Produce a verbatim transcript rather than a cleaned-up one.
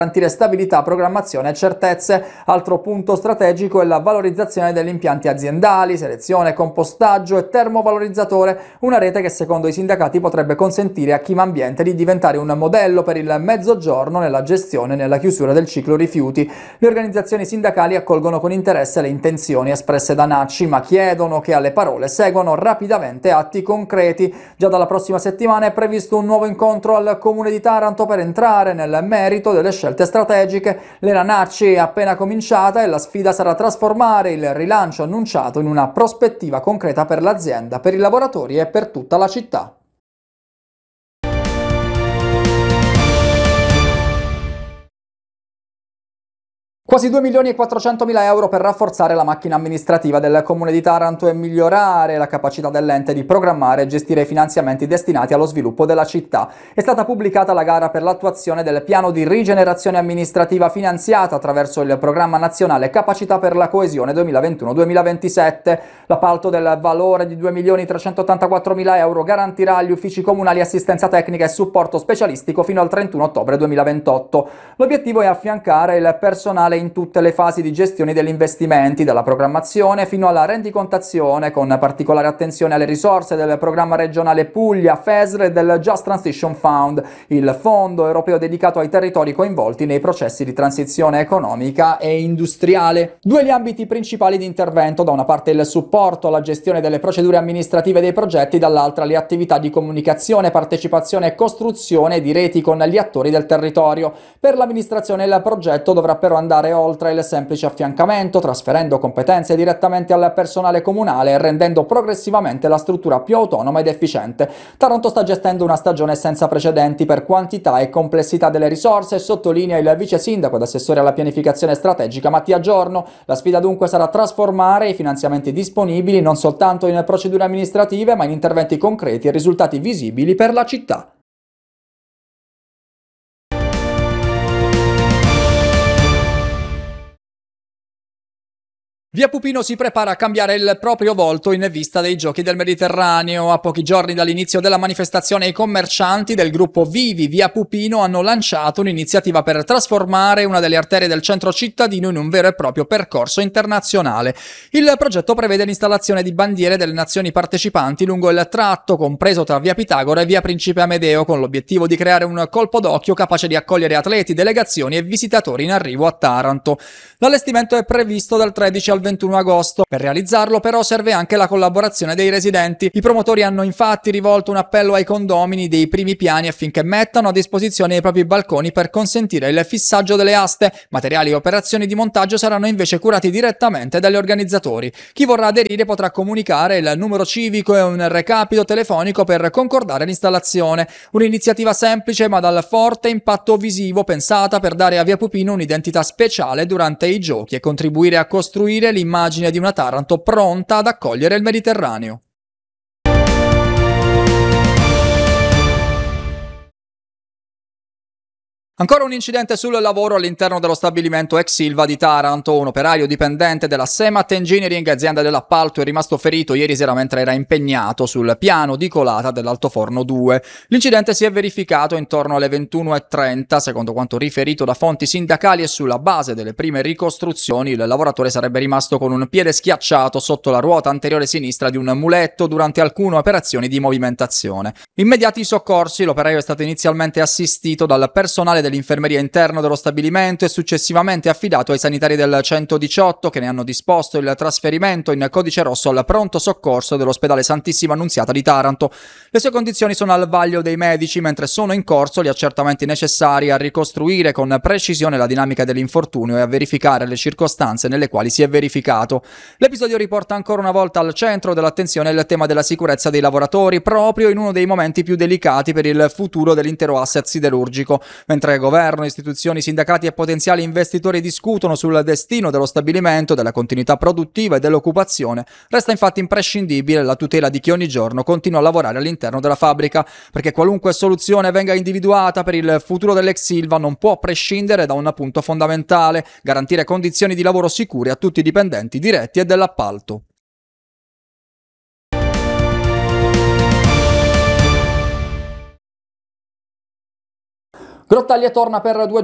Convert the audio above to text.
garantire stabilità, programmazione e certezze. Altro punto strategico è la valorizzazione degli impianti aziendali, selezione, compostaggio e termovalorizzatore, una rete che secondo i sindacati potrebbe consentire a Chimambiente di diventare un modello per il Mezzogiorno nella gestione e nella chiusura del ciclo rifiuti. Le organizzazioni sindacali accolgono con interesse le intenzioni espresse da Nacci, ma chiedono che alle parole seguano rapidamente atti concreti. Già dalla prossima settimana è previsto un nuovo incontro al Comune di Taranto per entrare nel merito delle scelte strategiche. L'era Nacci è appena cominciata e la sfida sarà trasformare il rilancio annunciato in una prospettiva concreta per l'azienda, per i lavoratori e per tutta la città. Quasi due milioni e quattrocentomila euro per rafforzare la macchina amministrativa del Comune di Taranto e migliorare la capacità dell'ente di programmare e gestire i finanziamenti destinati allo sviluppo della città. È stata pubblicata la gara per l'attuazione del piano di rigenerazione amministrativa finanziata attraverso il programma nazionale Capacità per la coesione duemilaventuno duemilaventisette. L'appalto del valore di due milioni trecentottantaquattromila euro garantirà agli uffici comunali assistenza tecnica e supporto specialistico fino al trentuno ottobre duemilaventotto. L'obiettivo è affiancare il personale in tutte le fasi di gestione degli investimenti, dalla programmazione fino alla rendicontazione, con particolare attenzione alle risorse del programma regionale Puglia, F E S R e del Just Transition Fund, il fondo europeo dedicato ai territori coinvolti nei processi di transizione economica e industriale. Due gli ambiti principali di intervento: da una parte il supporto alla gestione delle procedure amministrative dei progetti, dall'altra le attività di comunicazione, partecipazione e costruzione di reti con gli attori del territorio. Per l'amministrazione il progetto dovrà però andare oltre il semplice affiancamento, trasferendo competenze direttamente al personale comunale e rendendo progressivamente la struttura più autonoma ed efficiente. Taranto sta gestendo una stagione senza precedenti per quantità e complessità delle risorse, sottolinea il vice sindaco ed assessore alla pianificazione strategica Mattia Giorno. La sfida dunque sarà trasformare i finanziamenti disponibili non soltanto in procedure amministrative, ma in interventi concreti e risultati visibili per la città. Via Pupino si prepara a cambiare il proprio volto in vista dei Giochi del Mediterraneo. A pochi giorni dall'inizio della manifestazione, i commercianti del gruppo Vivi Via Pupino hanno lanciato un'iniziativa per trasformare una delle arterie del centro cittadino in un vero e proprio percorso internazionale. Il progetto prevede l'installazione di bandiere delle nazioni partecipanti lungo il tratto compreso tra Via Pitagora e Via Principe Amedeo, con l'obiettivo di creare un colpo d'occhio capace di accogliere atleti, delegazioni e visitatori in arrivo a Taranto. L'allestimento è previsto dal tredici al ventuno agosto. Per realizzarlo però serve anche la collaborazione dei residenti. I promotori hanno infatti rivolto un appello ai condomini dei primi piani affinché mettano a disposizione i propri balconi per consentire il fissaggio delle aste. Materiali e operazioni di montaggio saranno invece curati direttamente dagli organizzatori. Chi vorrà aderire potrà comunicare il numero civico e un recapito telefonico per concordare l'installazione. Un'iniziativa semplice ma dal forte impatto visivo, pensata per dare a Via Pupino un'identità speciale durante i giochi e contribuire a costruire l'immagine di una Taranto pronta ad accogliere il Mediterraneo. Ancora un incidente sul lavoro all'interno dello stabilimento ex Silva di Taranto. Un operaio dipendente della Semat Engineering, azienda dell'appalto, è rimasto ferito ieri sera mentre era impegnato sul piano di colata dell'altoforno due. L'incidente si è verificato intorno alle ventuno e trenta. Secondo quanto riferito da fonti sindacali e sulla base delle prime ricostruzioni, il lavoratore sarebbe rimasto con un piede schiacciato sotto la ruota anteriore sinistra di un muletto durante alcune operazioni di movimentazione. Immediati i soccorsi, l'operaio è stato inizialmente assistito dal personale del dell'infermeria interno dello stabilimento e successivamente affidato ai sanitari del centodiciotto, che ne hanno disposto il trasferimento in codice rosso al pronto soccorso dell'ospedale Santissima Annunziata di Taranto. Le sue condizioni sono al vaglio dei medici, mentre sono in corso gli accertamenti necessari a ricostruire con precisione la dinamica dell'infortunio e a verificare le circostanze nelle quali si è verificato. L'episodio riporta ancora una volta al centro dell'attenzione il tema della sicurezza dei lavoratori, proprio in uno dei momenti più delicati per il futuro dell'intero asset siderurgico. Mentre governo, istituzioni, sindacati e potenziali investitori discutono sul destino dello stabilimento, della continuità produttiva e dell'occupazione, resta infatti imprescindibile la tutela di chi ogni giorno continua a lavorare all'interno della fabbrica, perché qualunque soluzione venga individuata per il futuro dell'ex Silva non può prescindere da un punto fondamentale: garantire condizioni di lavoro sicure a tutti i dipendenti diretti e dell'appalto. Grottaglie torna per due